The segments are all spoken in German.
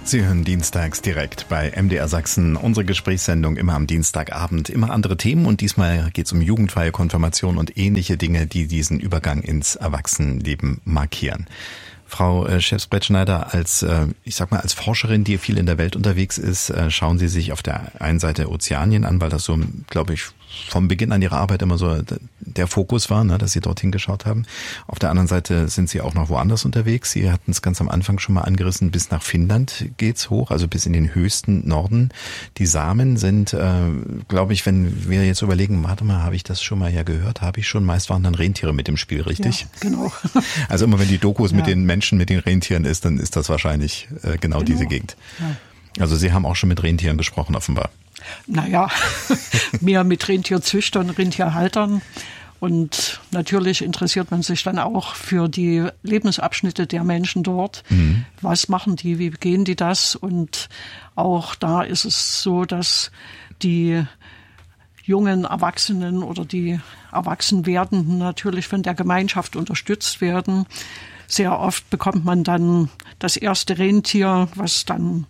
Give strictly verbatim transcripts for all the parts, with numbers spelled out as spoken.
Sie hören dienstags direkt bei M D R Sachsen unsere Gesprächssendung immer am Dienstagabend. Immer andere Themen und diesmal geht es um Jugendweihe, Konfirmation und ähnliche Dinge, die diesen Übergang ins Erwachsenenleben markieren. Frau äh, Schäfsbrett-Schneider, als, äh, ich sag mal, als Forscherin, die viel in der Welt unterwegs ist, äh, schauen Sie sich auf der einen Seite Ozeanien an, weil das so, glaube ich, vom Beginn an Ihrer Arbeit immer so der Fokus war, ne, dass Sie dorthin geschaut haben. Auf der anderen Seite sind Sie auch noch woanders unterwegs. Sie hatten es ganz am Anfang schon mal angerissen, bis nach Finnland geht's hoch, also bis in den höchsten Norden. Die Samen sind, äh, glaube ich, wenn wir jetzt überlegen, warte mal, habe ich das schon mal ja gehört, habe ich schon, meist waren dann Rentiere mit im Spiel, richtig? Ja, genau. Also immer wenn die Dokus ja. mit den Menschen, mit den Rentieren ist, dann ist das wahrscheinlich äh, genau, genau diese Gegend. Ja. Also Sie haben auch schon mit Rentieren gesprochen, offenbar. Naja, mehr mit Rentierzüchtern, Rentierhaltern. Und natürlich interessiert man sich dann auch für die Lebensabschnitte der Menschen dort. Mhm. Was machen die, wie gehen die das? Und auch da ist es so, dass die jungen Erwachsenen oder die Erwachsenwerdenden natürlich von der Gemeinschaft unterstützt werden. Sehr oft bekommt man dann das erste Rentier, was dann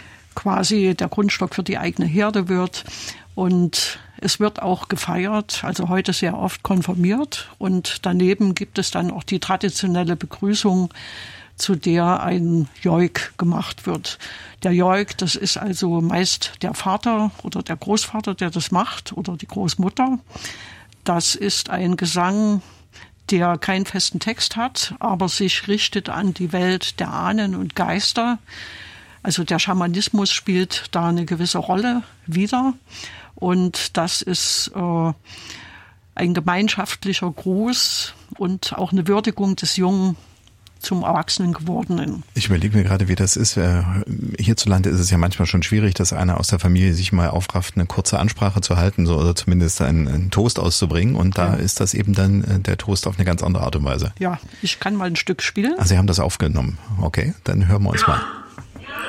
quasi der Grundstock für die eigene Herde wird. Und es wird auch gefeiert, also heute sehr oft konfirmiert. Und daneben gibt es dann auch die traditionelle Begrüßung, zu der ein Joik gemacht wird. Der Joik, das ist also meist der Vater oder der Großvater, der das macht, oder die Großmutter. Das ist ein Gesang, der keinen festen Text hat, aber sich richtet an die Welt der Ahnen und Geister. Also der Schamanismus spielt da eine gewisse Rolle wieder. Und das ist äh, ein gemeinschaftlicher Gruß und auch eine Würdigung des Jungen zum Erwachsenen gewordenen. Ich überlege mir gerade, wie das ist. Hierzulande ist es ja manchmal schon schwierig, dass einer aus der Familie sich mal aufrafft, eine kurze Ansprache zu halten, so, oder zumindest einen, einen Toast auszubringen. Und da ja. ist das eben dann der Toast auf eine ganz andere Art und Weise. Ja, ich kann mal ein Stück spielen. Ah, Sie haben das aufgenommen. Okay, dann hören wir uns mal.